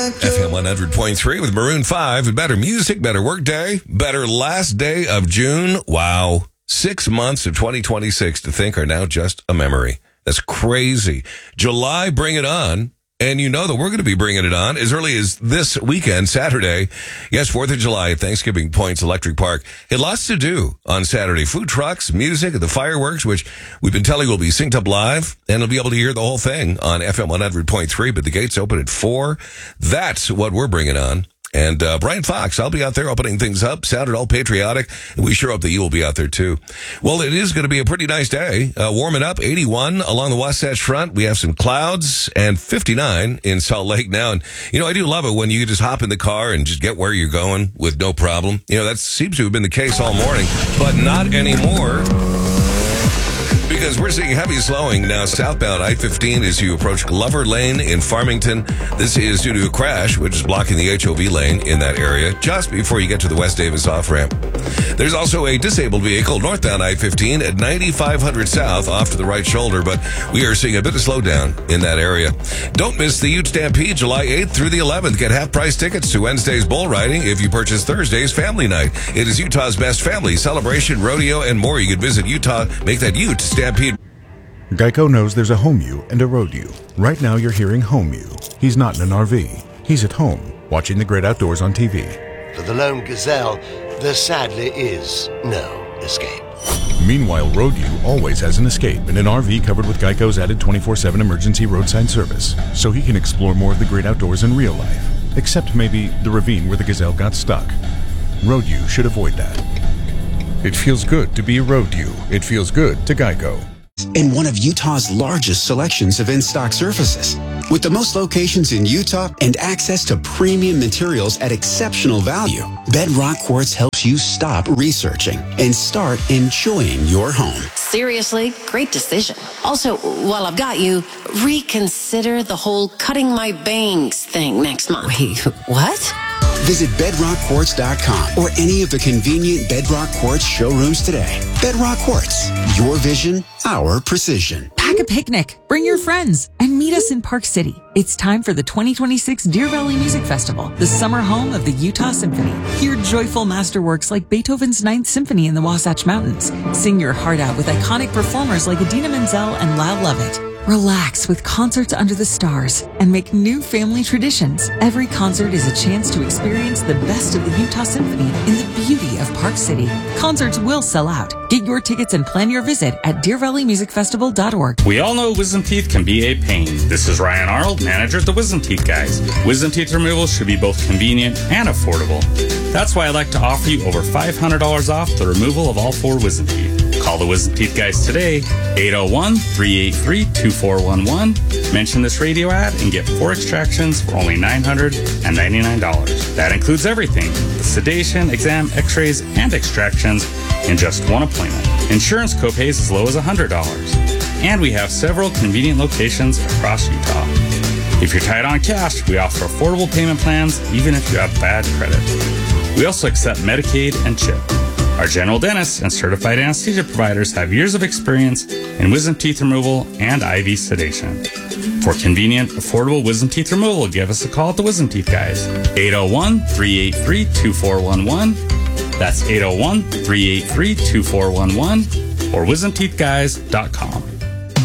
FM 100.3 with Maroon 5. Better music, better work day, better last day of June. Wow. 6 months of 2026 to think are now just a memory. That's crazy. July, bring it on. And you know that we're going to be bringing it on as early as this weekend, Saturday. Yes, 4th of July at Thanksgiving Points Electric Park. Hey, lots to do on Saturday. Food trucks, music, the fireworks, which we've been telling will be synced up live. And you'll be able to hear the whole thing on FM 100.3. But the gates open at 4. That's what we're bringing on. And Brian Fox, I'll be out there opening things up, sounded all patriotic, and we sure hope that you will be out there too. Well, it is going to be a pretty nice day. Warming up, 81 along the Wasatch Front. We have some clouds and 59 in Salt Lake now. And, you know, I do love it when you just hop in the car and just get where you're going with no problem. You know, that seems to have been the case all morning, but not anymore. Because we're seeing heavy slowing now southbound I-15 as you approach Glover Lane in Farmington. This is due to a crash, which is blocking the HOV lane in that area just before you get to the West Davis off-ramp. There's also a disabled vehicle northbound I-15 at 9500 south off to the right shoulder, but we are seeing a bit of slowdown in that area. Don't miss the Ute Stampede July 8th through the 11th. Get half-price tickets to Wednesday's bull riding if you purchase Thursday's family night. It is Utah's best family celebration, rodeo, and more. You can visit Utah, make that Ute Stampede. Geico knows there's a home you and a road you. Right now you're hearing home you. He's not in an RV. He's at home, watching the great outdoors on TV. For the lone gazelle, there sadly is no escape. Meanwhile, road you always has an escape in an RV covered with Geico's added 24/7 emergency roadside service, so he can explore more of the great outdoors in real life. Except maybe the ravine where the gazelle got stuck. Road you should avoid that. It feels good to be a road you. It feels good to Geico. In one of Utah's largest selections of in-stock surfaces. With the most locations in Utah and access to premium materials at exceptional value, Bedrock Quartz helps you stop researching and start enjoying your home. Seriously, great decision. Also, while I've got you, reconsider the whole cutting my bangs thing next month. Wait, what? Visit BedrockQuartz.com or any of the convenient Bedrock Quartz showrooms today. Bedrock Quartz, your vision, our precision. Pack a picnic, bring your friends, and meet us in Park City. It's time for the 2026 Deer Valley Music Festival, the summer home of the Utah Symphony. Hear joyful masterworks like Beethoven's Ninth Symphony in the Wasatch Mountains. Sing your heart out with iconic performers like Idina Menzel and Lyle Lovett. Relax with concerts under the stars and make new family traditions. Every concert is a chance to experience the best of the Utah Symphony in the beauty of Park City. Concerts will sell out. Get your tickets and plan your visit at DeerValleyMusicFestival.org. We all know wisdom teeth can be a pain. This is Ryan Arnold, manager at the Wisdom Teeth Guys. Wisdom teeth removal should be both convenient and affordable. That's why I'd like to offer you over $500 off the removal of all 4 wisdom teeth. Call the Wisdom Teeth Guys today, 801-383-2411. Mention this radio ad and get 4 extractions for only $999. That includes everything, the sedation, exam, x-rays, and extractions in just one appointment. Insurance copays as low as $100. And we have several convenient locations across Utah. If you're tight on cash, we offer affordable payment plans even if you have bad credit. We also accept Medicaid and CHIP. Our general dentists and certified anesthesia providers have years of experience in wisdom teeth removal and IV sedation. For convenient, affordable wisdom teeth removal, give us a call at the Wisdom Teeth Guys. 801-383-2411. That's 801-383-2411 or wisdomteethguys.com.